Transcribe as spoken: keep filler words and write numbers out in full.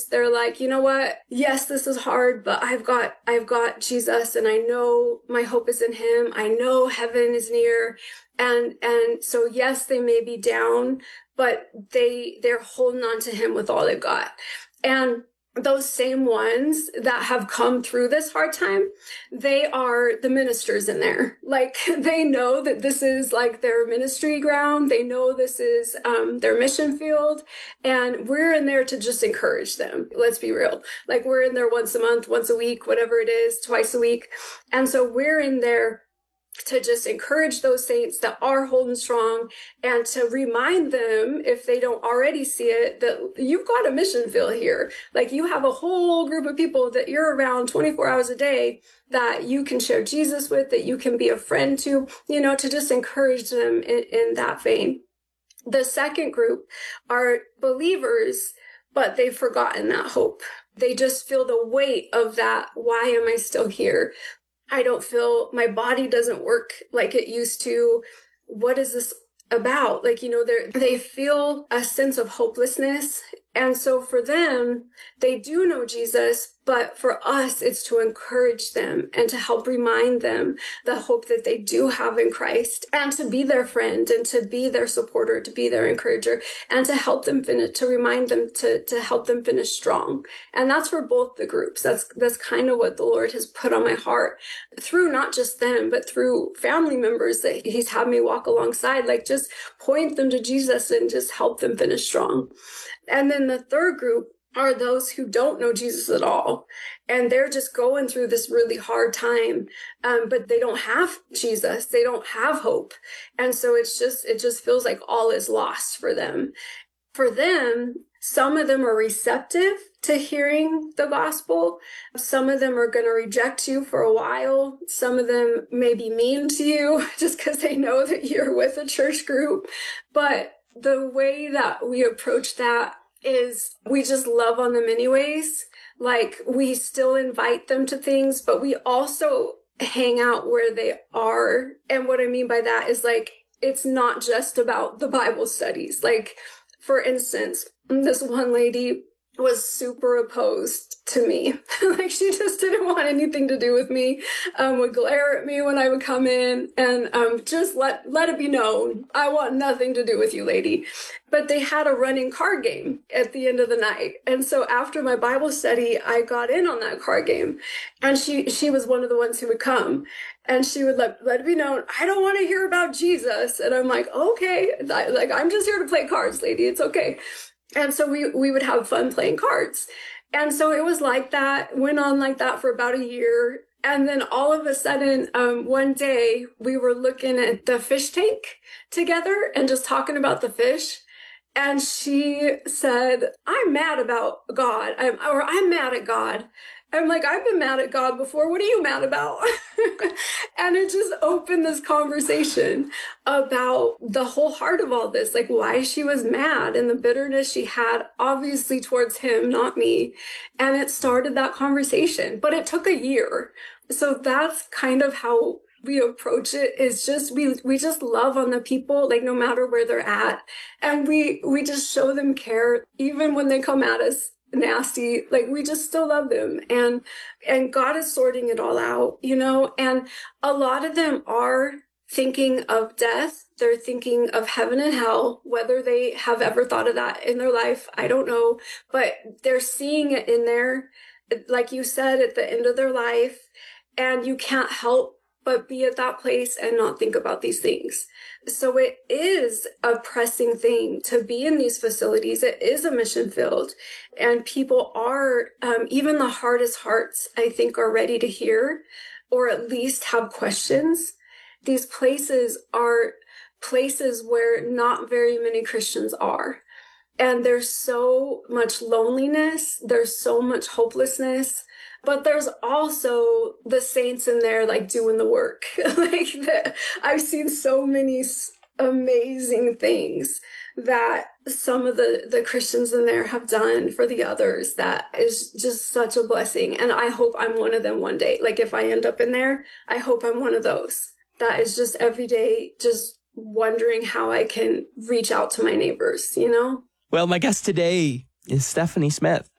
times they're like, you know what? Yes, this is hard, but I've got, I've got Jesus, and I know my hope is in him. I know heaven is near. And, and so yes, they may be down, but they, they're holding on to him with all they've got. And those same ones that have come through this hard time, they are the ministers in there. Like, they know that this is like their ministry ground. They know this is um, their mission field. And we're in there to just encourage them. Let's be real. Like, we're in there once a month, once a week, whatever it is, twice a week. And so we're in there to just encourage those saints that are holding strong, and to remind them, if they don't already see it, that you've got a mission field here. Like, you have a whole group of people that you're around twenty-four hours a day that you can share Jesus with, that you can be a friend to, you know, to just encourage them in, in that vein. The second group are believers, but they've forgotten that hope. They just feel the weight of that. Why am I still here? I don't feel, my body doesn't work like it used to. What is this about? Like, you know, they they feel a sense of hopelessness. And so for them, they do know Jesus, but for us, it's to encourage them and to help remind them the hope that they do have in Christ, and to be their friend and to be their supporter, to be their encourager, and to help them finish, to remind them to, to help them finish strong. And that's for both the groups. That's, that's kind of what the Lord has put on my heart through not just them, but through family members that he's had me walk alongside, like just point them to Jesus and just help them finish strong. And then the third group are those who don't know Jesus at all. And they're just going through this really hard time, um, but they don't have Jesus. They don't have hope. And so it's just, it just feels like all is lost for them. For them, some of them are receptive to hearing the gospel. Some of them are going to reject you for a while. Some of them may be mean to you just because they know that you're with a church group. But the way that we approach that is we just love on them anyways. Like, we still invite them to things, but we also hang out where they are. And what I mean by that is, like, it's not just about the Bible studies. Like, for instance, this one lady was super opposed to me. Like, she just didn't want anything to do with me, um, would glare at me when I would come in, and um, just let, let it be known, I want nothing to do with you, lady. But they had a running card game at the end of the night. And so after my Bible study, I got in on that card game. And she, she was one of the ones who would come. And she would let, let it be known, I don't want to hear about Jesus. And I'm like, okay, like, I'm just here to play cards, lady. It's okay. And so we, we would have fun playing cards. And so it was like that, went on like that for about a year. And then all of a sudden, um, one day we were looking at the fish tank together and just talking about the fish. And she said, I'm mad about God, I'm, or I'm mad at God. I'm like, I've been mad at God before. What are you mad about? And it just opened this conversation about the whole heart of all this, like why she was mad and the bitterness she had, obviously towards him, not me. And it started that conversation, but it took a year. So that's kind of how we approach it, is just, we, we just love on the people, like no matter where they're at. And we, we just show them care, even when they come at us nasty, like we just still love them. And, and God is sorting it all out, you know, and a lot of them are thinking of death. They're thinking of heaven and hell, whether they have ever thought of that in their life, I don't know, but they're seeing it in there, like you said, at the end of their life. And you can't help but be at that place and not think about these things. So it is a pressing thing to be in these facilities. It is a mission field, and people are, um, even the hardest hearts, I think, are ready to hear, or at least have questions. These places are places where not very many Christians are. And there's so much loneliness. There's so much hopelessness. But there's also the saints in there, like, doing the work. Like, the, I've seen so many amazing things that some of the, the Christians in there have done for the others. That is just such a blessing. And I hope I'm one of them one day. Like, if I end up in there, I hope I'm one of those. That is just every day, just wondering how I can reach out to my neighbors, you know? Well, my guest today is Stephanie Smith.